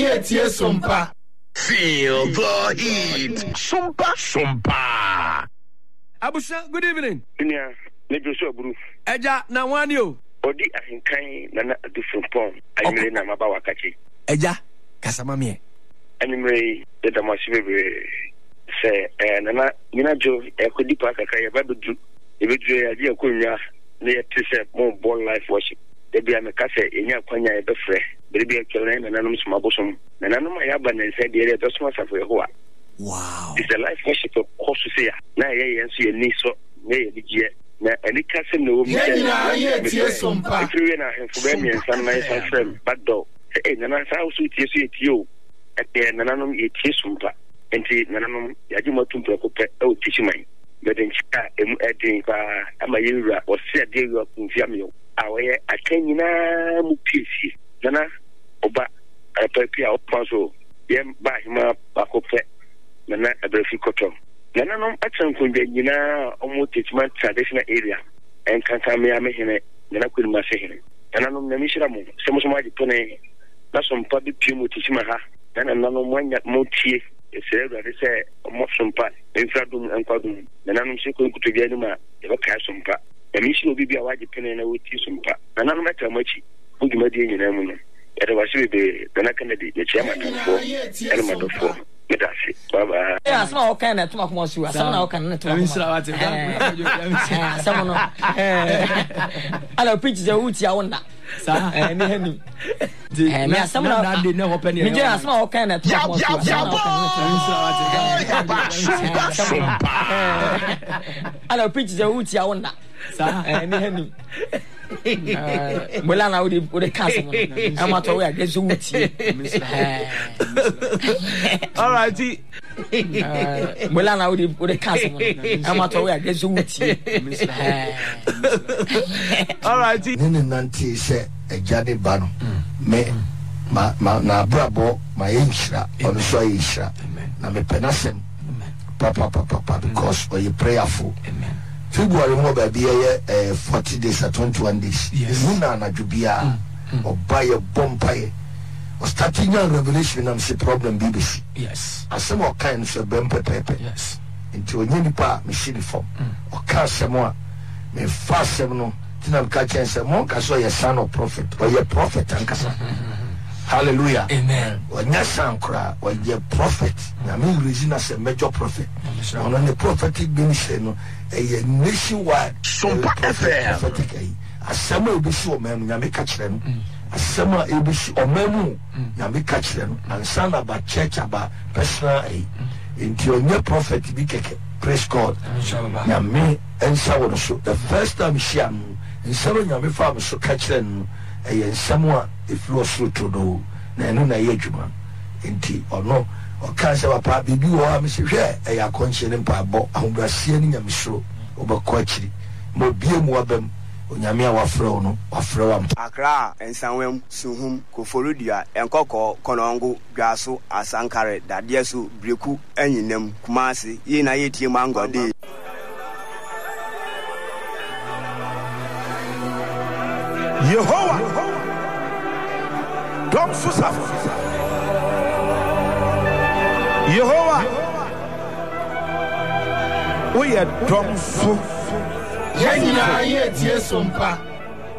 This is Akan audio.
Yetie Sumpa. Feel the heat. Sumpa. Abusha, good evening. Inia, Nejoso Bru. Eja, na wani yo. Odi ahinkan nana different form. Ayimre na mabawa kachi. Eja, kasama me. Animre de damasibe se nana nyina jo ekodi pa kaka ye ba bedu. Ebedu ya di akonya na ye tse mo ball life worship. Debi ameka se enya kwanya e befre. Debi ekele na nanum suma bosom. Na nanum ya ba na se de ere to suma safo yehowa. Wow. It's a life worship of course say na ye yenso ye ni so na ye digie na ani ka se no mi Yetie Sumpa. Every na henfo be mi ensan na ensan frem baddo nana sa usu tie so etio e nananum yetie Sumpa enti nananum ya ji matum preko pe o tichiman be den chika emu edin pa ama yewura o se de yo kunfia mi o awoye akanyina mu pisi nana oba apapia o panso yem ba hima bakope nana abrafi kotom nana no atsankunde nyina omo teachman traditional area en kanka me amehene nana kwirima sehene nana no na mishira mo se mo somaji pone na sompa bi pimu teachman ha nana no mwanya motie ese ewade se mo sompa enfradum enkwadum nana no se ko nkutobia ni ma e ba ka sompa na mishira obi bia waje pene na woti sompa nana no meta machi ugima die nyina mu no yada wasi be nana kanadi ne chiama tofo elma tofo. Baba. Yeah, some all kind of talk more sure. Some all kind of talk. Some no. Hello, preach the uti awona. Sa eni hanu. Me some na dey no open here. Me just some all kind of talk more sure. Hello, preach the uti awona. Sa eni hanu. Mola na we cast mo. Am ato we against uti. All right. Mola na we cast mo. Am ato we against uti. All right. Nini nanti se ejade bano. Me na brabo ma yinshra ono so yinshra. Na me penasem. Papa because we prayerful. Amen. February mo ba bia 40 days or 21 days. Muna na jubia obaye bompaye. O starting your revelation am se problem BBC. Yes. Asemo kind so bempe pepe. Yes. Into onye pa machine form. O ka asemo a me fa asemo no tinam ka chense mo ka so ye son of prophet or ye prophet ankasa. Hallelujah. Amen. Onya sankra or ye prophet. Na me reason as a major prophet. On the prophetic ministry no a nationwide Sumpa FM. prophetic asema ebisi o memu nyame ka kire no asema ebisi o memu nyame ka kire no ansa na ba church aba personal into onye prophet bi keke. Praise God. Nyame ensa wo so the first time shia no nsema nyame fa so ka kire no nsema efro so to do na enu na ye adwuma enti ono o ka se papa bibi wo am se hwe ya konche ne mpabo ahobrasie ni nyamesoro obakọ akiri mo bie mu abam onyame a wafrɛ no wafrɛ am Accra ensanwem suhum koforudua enkoko konongo dwaso asankare dadeso breku anyinem kumase yi na yetie mangode Yehowa. Dom susafo. Yehowa. We are drum so. Yetie Sumpa.